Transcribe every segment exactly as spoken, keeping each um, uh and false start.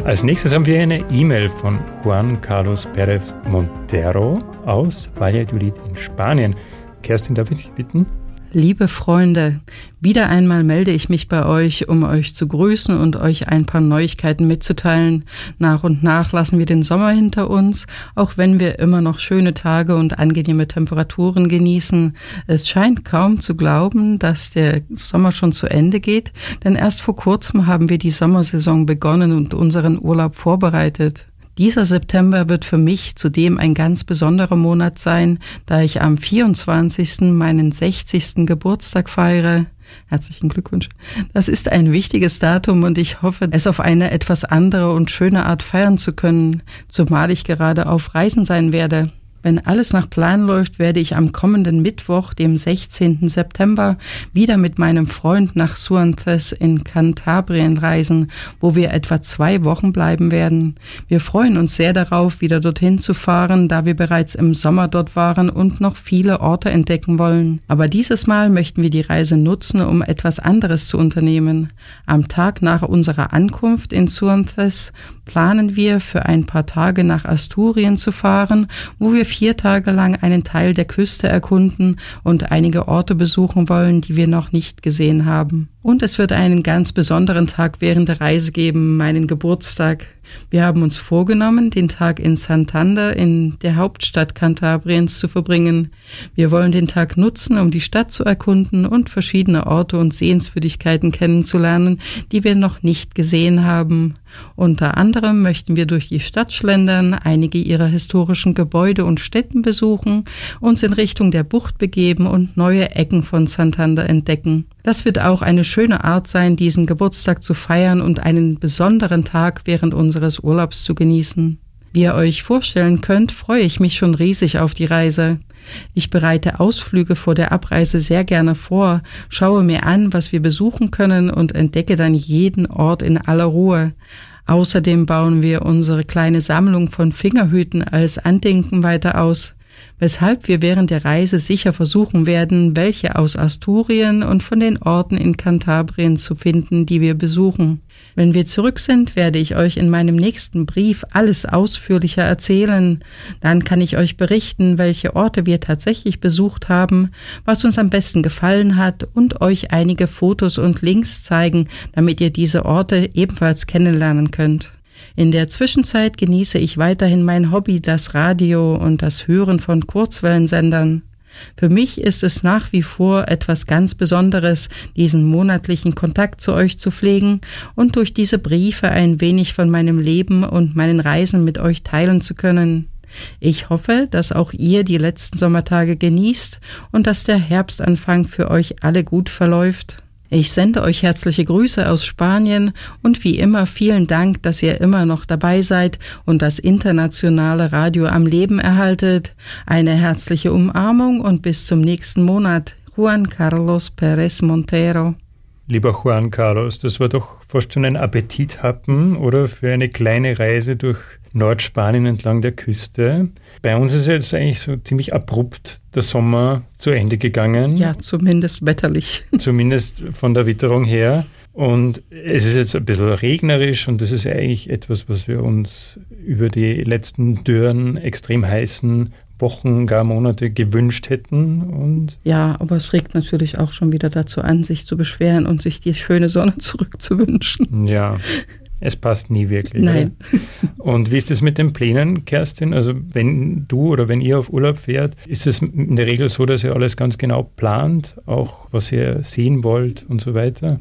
Als nächstes haben wir eine E-Mail von Juan Carlos Pérez Montero aus Valladolid in Spanien. Kerstin, darf ich dich bitten? Liebe Freunde, wieder einmal melde ich mich bei euch, um euch zu grüßen und euch ein paar Neuigkeiten mitzuteilen. Nach und nach lassen wir den Sommer hinter uns, auch wenn wir immer noch schöne Tage und angenehme Temperaturen genießen. Es scheint kaum zu glauben, dass der Sommer schon zu Ende geht, denn erst vor kurzem haben wir die Sommersaison begonnen und unseren Urlaub vorbereitet. Dieser September wird für mich zudem ein ganz besonderer Monat sein, da ich am vierundzwanzigsten meinen sechzigsten Geburtstag feiere. Herzlichen Glückwunsch. Das ist ein wichtiges Datum und ich hoffe, es auf eine etwas andere und schöne Art feiern zu können, zumal ich gerade auf Reisen sein werde. Wenn alles nach Plan läuft, werde ich am kommenden Mittwoch, dem sechzehnten September, wieder mit meinem Freund nach Suantes in Kantabrien reisen, wo wir etwa zwei Wochen bleiben werden. Wir freuen uns sehr darauf, wieder dorthin zu fahren, da wir bereits im Sommer dort waren und noch viele Orte entdecken wollen. Aber dieses Mal möchten wir die Reise nutzen, um etwas anderes zu unternehmen. Am Tag nach unserer Ankunft in Suantes planen wir, für ein paar Tage nach Asturien zu fahren, wo wir vier Tage lang einen Teil der Küste erkunden und einige Orte besuchen wollen, die wir noch nicht gesehen haben. Und es wird einen ganz besonderen Tag während der Reise geben, meinen Geburtstag. Wir haben uns vorgenommen, den Tag in Santander, in der Hauptstadt Kantabriens, zu verbringen. Wir wollen den Tag nutzen, um die Stadt zu erkunden und verschiedene Orte und Sehenswürdigkeiten kennenzulernen, die wir noch nicht gesehen haben. Unter anderem möchten wir durch die Stadt schlendern, einige ihrer historischen Gebäude und Stätten besuchen, uns in Richtung der Bucht begeben und neue Ecken von Santander entdecken. Das wird auch eine schöne Art sein, diesen Geburtstag zu feiern und einen besonderen Tag während unseres Urlaubs zu genießen. Wie ihr euch vorstellen könnt, freue ich mich schon riesig auf die Reise. Ich bereite Ausflüge vor der Abreise sehr gerne vor, schaue mir an, was wir besuchen können und entdecke dann jeden Ort in aller Ruhe. Außerdem bauen wir unsere kleine Sammlung von Fingerhüten als Andenken weiter aus, weshalb wir während der Reise sicher versuchen werden, welche aus Asturien und von den Orten in Kantabrien zu finden, die wir besuchen. Wenn wir zurück sind, werde ich euch in meinem nächsten Brief alles ausführlicher erzählen. Dann kann ich euch berichten, welche Orte wir tatsächlich besucht haben, was uns am besten gefallen hat und euch einige Fotos und Links zeigen, damit ihr diese Orte ebenfalls kennenlernen könnt. In der Zwischenzeit genieße ich weiterhin mein Hobby, das Radio und das Hören von Kurzwellensendern. Für mich ist es nach wie vor etwas ganz Besonderes, diesen monatlichen Kontakt zu euch zu pflegen und durch diese Briefe ein wenig von meinem Leben und meinen Reisen mit euch teilen zu können. Ich hoffe, dass auch ihr die letzten Sommertage genießt und dass der Herbstanfang für euch alle gut verläuft. Ich sende euch herzliche Grüße aus Spanien und wie immer vielen Dank, dass ihr immer noch dabei seid und das internationale Radio am Leben erhaltet. Eine herzliche Umarmung und bis zum nächsten Monat. Juan Carlos Pérez Montero. Lieber Juan Carlos, das war doch fast schon ein Appetithappen, oder? Für eine kleine Reise durch Nordspanien entlang der Küste. Bei uns ist jetzt eigentlich so ziemlich abrupt der Sommer zu Ende gegangen. Ja, zumindest wetterlich. Zumindest von der Witterung her. Und es ist jetzt ein bisschen regnerisch und das ist eigentlich etwas, was wir uns über die letzten dürren, extrem heißen Wochen, gar Monate gewünscht hätten. Und ja, aber es regt natürlich auch schon wieder dazu an, sich zu beschweren und sich die schöne Sonne zurückzuwünschen. Ja, es passt nie wirklich. Nein. Oder? Und wie ist es mit den Plänen, Kerstin? Also wenn du oder wenn ihr auf Urlaub fährt, ist es in der Regel so, dass ihr alles ganz genau plant, auch was ihr sehen wollt und so weiter?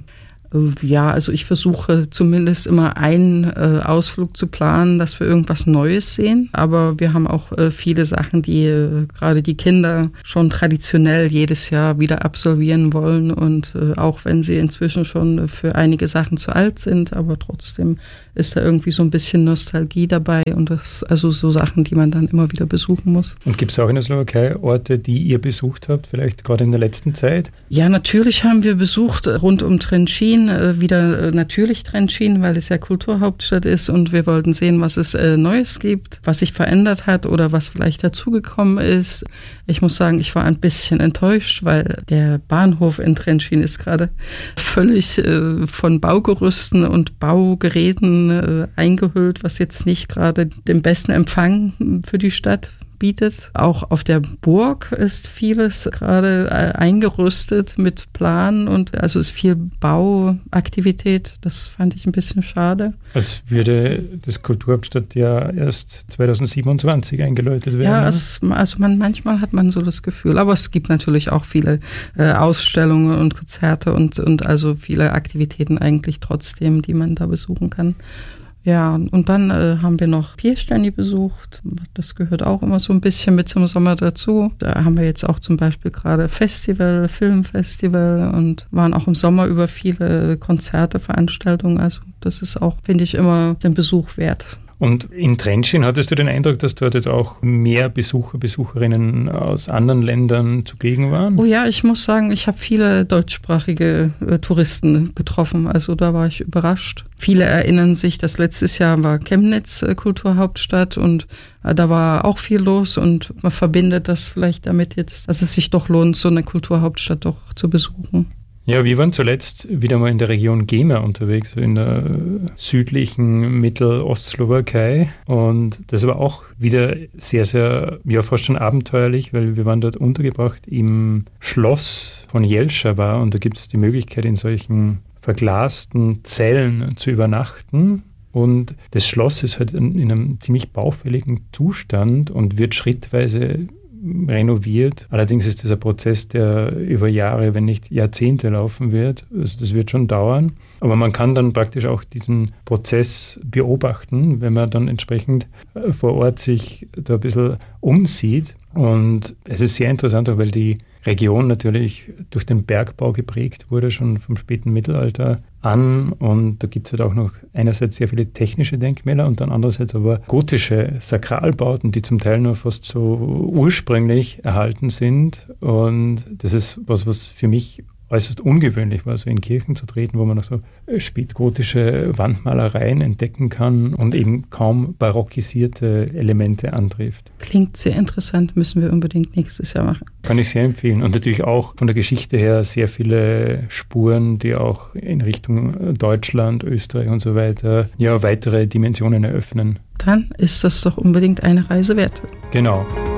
Ja, also ich versuche zumindest immer einen äh, Ausflug zu planen, dass wir irgendwas Neues sehen. Aber wir haben auch äh, viele Sachen, die äh, gerade die Kinder schon traditionell jedes Jahr wieder absolvieren wollen. Und äh, auch wenn sie inzwischen schon für einige Sachen zu alt sind, aber trotzdem ist da irgendwie so ein bisschen Nostalgie dabei. Und das also so Sachen, die man dann immer wieder besuchen muss. Und gibt es auch in der Slowakei Orte, die ihr besucht habt, vielleicht gerade in der letzten Zeit? Ja, natürlich haben wir besucht rund um Trenčín. Dann äh, wieder äh, natürlich Trenčín, weil es ja Kulturhauptstadt ist und wir wollten sehen, was es äh, Neues gibt, was sich verändert hat oder was vielleicht dazugekommen ist. Ich muss sagen, ich war ein bisschen enttäuscht, weil der Bahnhof in Trenčín ist gerade völlig äh, von Baugerüsten und Baugeräten äh, eingehüllt, was jetzt nicht gerade den besten Empfang für die Stadt bietet. Auch auf der Burg ist vieles gerade eingerüstet mit Plan und also ist viel Bauaktivität. Das fand ich ein bisschen schade. Als würde das Kulturhauptstadt ja erst zwanzig siebenundzwanzig eingeläutet werden. Ja, es, also man, manchmal hat man so das Gefühl. Aber es gibt natürlich auch viele äh, Ausstellungen und Konzerte und, und also viele Aktivitäten eigentlich trotzdem, die man da besuchen kann. Ja, und dann äh, haben wir noch Piešťany besucht. Das gehört auch immer so ein bisschen mit zum Sommer dazu. Da haben wir jetzt auch zum Beispiel gerade Festival, Filmfestival und waren auch im Sommer über viele Konzerte, Veranstaltungen. Also das ist auch, finde ich, immer den Besuch wert. Und in Trenčín hattest du den Eindruck, dass dort jetzt auch mehr Besucher, Besucherinnen aus anderen Ländern zugegen waren? Oh ja, ich muss sagen, ich habe viele deutschsprachige äh, Touristen getroffen. Also da war ich überrascht. Viele erinnern sich, dass letztes Jahr war Chemnitz äh, Kulturhauptstadt und äh, da war auch viel los und man verbindet das vielleicht damit jetzt, dass es sich doch lohnt, so eine Kulturhauptstadt doch zu besuchen. Ja, wir waren zuletzt wieder mal in der Region Gema unterwegs, in der südlichen Mittelostslowakei. Und das war auch wieder sehr, sehr, ja, fast schon abenteuerlich, weil wir waren dort untergebracht im Schloss von Jelšava und da gibt es die Möglichkeit, in solchen verglasten Zellen zu übernachten. Und das Schloss ist halt in, in einem ziemlich baufälligen Zustand und wird schrittweise renoviert. Allerdings ist das ein Prozess, der über Jahre, wenn nicht Jahrzehnte laufen wird. Also das wird schon dauern. Aber man kann dann praktisch auch diesen Prozess beobachten, wenn man dann entsprechend vor Ort sich da ein bisschen umsieht. Und es ist sehr interessant, auch weil die Region natürlich durch den Bergbau geprägt wurde, schon vom späten Mittelalter an. Und da gibt es halt auch noch einerseits sehr viele technische Denkmäler und dann andererseits aber gotische Sakralbauten, die zum Teil nur fast so ursprünglich erhalten sind. Und das ist was, was für mich äußerst ungewöhnlich war, so in Kirchen zu treten, wo man noch so spätgotische Wandmalereien entdecken kann und eben kaum barockisierte Elemente antrifft. Klingt sehr interessant, müssen wir unbedingt nächstes Jahr machen. Kann ich sehr empfehlen. Und natürlich auch von der Geschichte her sehr viele Spuren, die auch in Richtung Deutschland, Österreich und so weiter ja weitere Dimensionen eröffnen. Dann ist das doch unbedingt eine Reise wert. Genau.